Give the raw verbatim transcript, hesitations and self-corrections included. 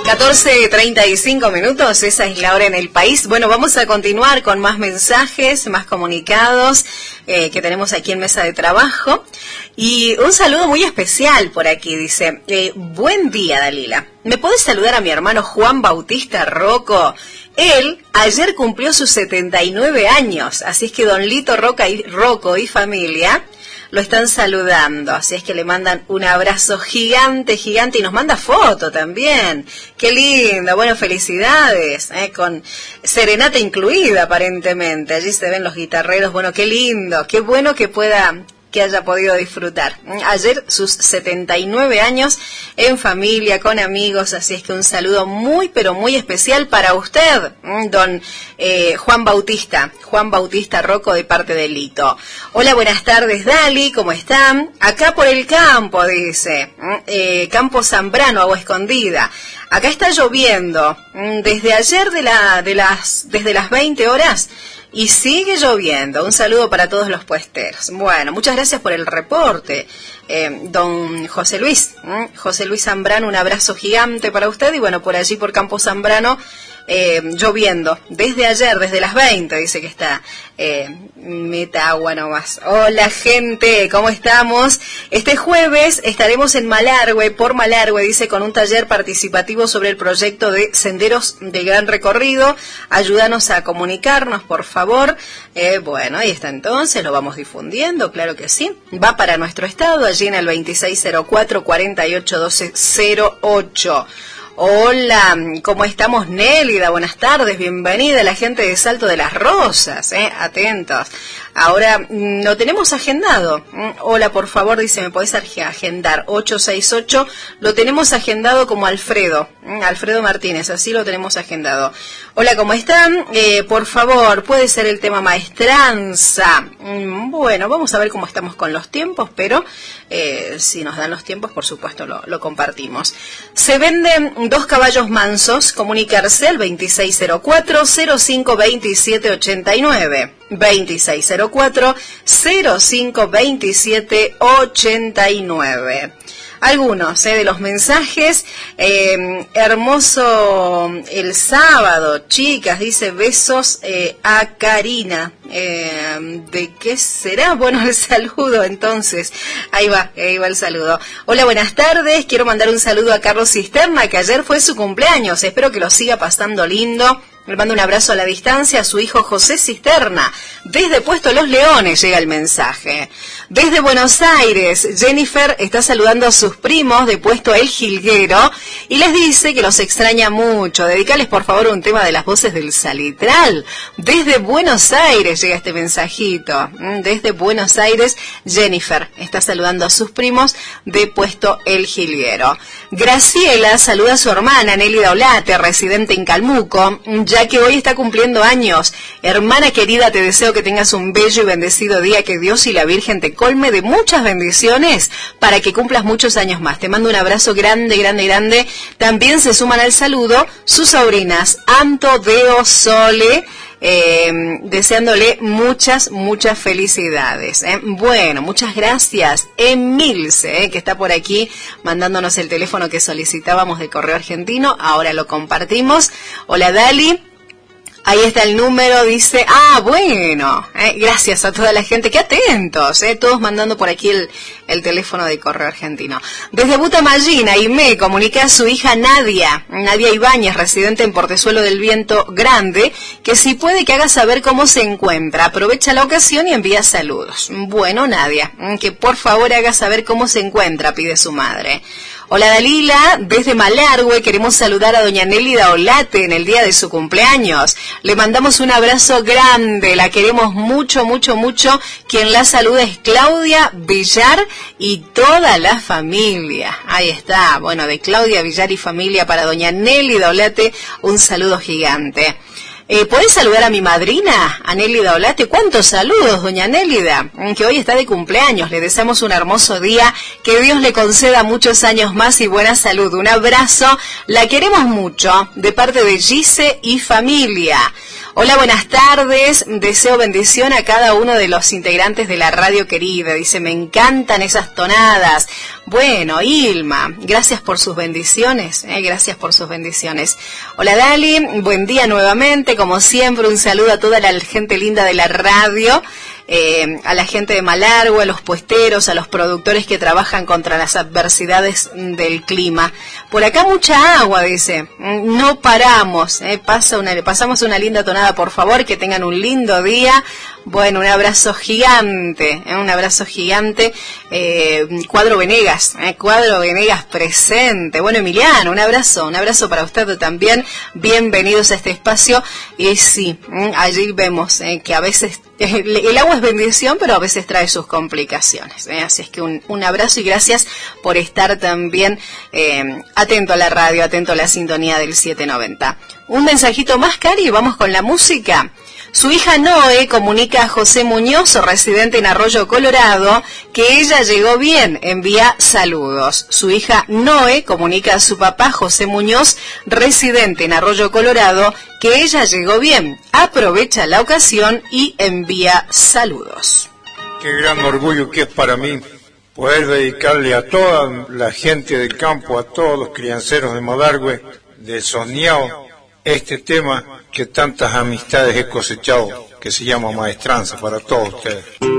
catorce treinta y cinco minutos, esa es la hora en el país. Bueno, vamos a continuar con más mensajes, más comunicados eh, que tenemos aquí en Mesa de Trabajo. Y un saludo muy especial por aquí, dice, eh, buen día, Dalila. ¿Me podés saludar a mi hermano Juan Bautista Rocco? Él ayer cumplió sus setenta y nueve años, así es que don Lito Roca y, Rocco y familia lo están saludando, así es que le mandan un abrazo gigante, gigante, y nos manda foto también. ¡Qué lindo! Bueno, felicidades, ¿eh? Con serenata incluida aparentemente, allí se ven los guitarreros. Bueno, qué lindo, qué bueno que pueda... que haya podido disfrutar. Ayer sus setenta y nueve años en familia, con amigos, así es que un saludo muy, pero muy especial para usted, don eh, Juan Bautista, Juan Bautista Rocco de parte de Lito. Hola, buenas tardes, Dali, ¿cómo están? Acá por el campo, dice, eh, Campo Zambrano, Agua Escondida. Acá está lloviendo, desde ayer de la, de las, desde las veinte horas, y sigue lloviendo. Un saludo para todos los puesteros. Bueno, muchas gracias por el reporte, eh, don José Luis. ¿eh? José Luis Zambrano, un abrazo gigante para usted. Y bueno, por allí, por Campo Zambrano, eh, lloviendo. Desde ayer, desde las veinte, dice que está... Eh, meta agua nomás. Hola, gente, ¿cómo estamos? Este jueves estaremos en Malargüe, por Malargüe, dice, con un taller participativo sobre el proyecto de senderos de gran recorrido. Ayúdanos a comunicarnos, por favor. Eh, bueno, ahí está entonces, lo vamos difundiendo, claro que sí. Va para nuestro estado, allí en el veintiséis cero cuatro, cuarenta y ocho doce cero ocho. Hola, ¿cómo estamos, Nélida? Buenas tardes, bienvenida a la gente de Salto de las Rosas, ¿eh? Atentos. Ahora, lo tenemos agendado. Hola, por favor, dice, ¿me podés agendar? ocho seis ocho, lo tenemos agendado como Alfredo, Alfredo Martínez, así lo tenemos agendado. Hola, ¿cómo están? Eh, por favor, puede ser el tema maestranza. Bueno, vamos a ver cómo estamos con los tiempos, pero eh, si nos dan los tiempos, por supuesto, lo, lo compartimos. Se venden dos caballos mansos, comunicarse al veintiséis cero cuatro, cero cinco veintisiete ochenta y nueve. veintiséis cero cuatro, cero cinco veintisiete ochenta y nueve. Algunos eh, de los mensajes. eh, hermoso el sábado, chicas, dice, besos eh, a Karina. Eh, ¿de qué será? Bueno, el saludo entonces, ahí va, ahí va el saludo. Hola, buenas tardes, quiero mandar un saludo a Carlos Cisterna, que ayer fue su cumpleaños, espero que lo siga pasando lindo. Le mando un abrazo a la distancia a su hijo José Cisterna. Desde Puesto Los Leones llega el mensaje. Desde Buenos Aires, Jennifer está saludando a sus primos de Puesto El Jilguero y les dice que los extraña mucho. Dedicales por favor un tema de las voces del Salitral. Desde Buenos Aires llega este mensajito. Desde Buenos Aires, Jennifer está saludando a sus primos de Puesto El Jilguero. Graciela saluda a su hermana Nélida Olate, residente en Calmuco, ya que hoy está cumpliendo años. Hermana querida, te deseo que tengas un bello y bendecido día, que Dios y la Virgen te colme de muchas bendiciones para que cumplas muchos años más. Te mando un abrazo grande, grande, grande. También se suman al saludo sus sobrinas Anto, Deo, Sole, eh, deseándole muchas, muchas felicidades. ¿eh? Bueno, muchas gracias. Emilce, eh, que está por aquí mandándonos el teléfono que solicitábamos de Correo Argentino. Ahora lo compartimos. Hola, Dali. Ahí está el número, dice, ah, bueno, eh, gracias a toda la gente, qué atentos, eh, todos mandando por aquí el, el teléfono de Correo Argentino. Desde Butamallina, y me comuniqué a su hija Nadia, Nadia Ibáñez, residente en Portezuelo del Viento Grande, que si puede que haga saber cómo se encuentra. Aprovecha la ocasión y envía saludos. Bueno, Nadia, que por favor haga saber cómo se encuentra, pide su madre. Hola, Dalila, desde Malargüe queremos saludar a doña Nélida Olate en el día de su cumpleaños. Le mandamos un abrazo grande, la queremos mucho, mucho, mucho. Quien la saluda es Claudia Villar y toda la familia. Ahí está, bueno, de Claudia Villar y familia para doña Nélida Olate, un saludo gigante. Eh, ¿Podés saludar a mi madrina, a Nélida Olate? ¿Cuántos saludos, doña Nélida? Que hoy está de cumpleaños. Le deseamos un hermoso día, que Dios le conceda muchos años más y buena salud. Un abrazo, la queremos mucho, de parte de Gise y familia. Hola, buenas tardes. Deseo bendición a cada uno de los integrantes de la radio querida. Dice, me encantan esas tonadas. Bueno, Ilma, gracias por sus bendiciones. Eh, gracias por sus bendiciones. Hola, Dali. Buen día nuevamente. Como siempre, un saludo a toda la gente linda de la radio. Eh, a la gente de Malargüe, a los puesteros, a los productores que trabajan contra las adversidades del clima. Por acá mucha agua, dice, no paramos, eh, pasa una, pasamos una linda tonada, por favor, que tengan un lindo día. Bueno, un abrazo gigante, eh, un abrazo gigante. Eh, Cuadro Venegas, eh, Cuadro Venegas presente. Bueno, Emiliano, un abrazo, un abrazo para usted también. Bienvenidos a este espacio. Y sí, eh, allí vemos eh, que a veces eh, el agua es bendición, pero a veces trae sus complicaciones. Eh, así es que un, un abrazo y gracias por estar también eh, atento a la radio, atento a la sintonía del siete noventa. Un mensajito más, Cari, y vamos con la música. Su hija Noé comunica a José Muñoz, residente en Arroyo Colorado, que ella llegó bien, envía saludos. Su hija Noé comunica a su papá José Muñoz, residente en Arroyo Colorado, que ella llegó bien. Aprovecha la ocasión y envía saludos. Qué gran orgullo que es para mí poder dedicarle a toda la gente del campo, a todos los crianceros de Malargüe, de Sosniao, este tema que tantas amistades he cosechado, que se llama Maestranza, para todos ustedes.